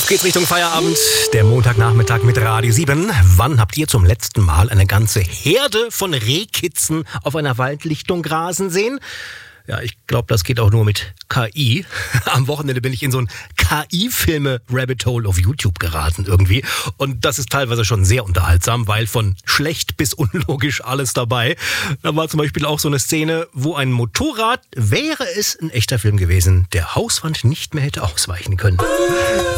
Geht's Richtung Feierabend, der Montagnachmittag mit Radio 7. Wann habt ihr zum letzten Mal eine ganze Herde von Rehkitzen auf einer Waldlichtung grasen sehen? Ja, ich glaube, das geht auch nur mit KI. Am Wochenende bin ich in so ein KI-Filme-Rabbit-Hole auf YouTube geraten irgendwie. Und das ist teilweise schon sehr unterhaltsam, weil von schlecht bis unlogisch alles dabei. Da war zum Beispiel auch so eine Szene, wo ein Motorrad, wäre es ein echter Film gewesen, der Hauswand nicht mehr hätte ausweichen können.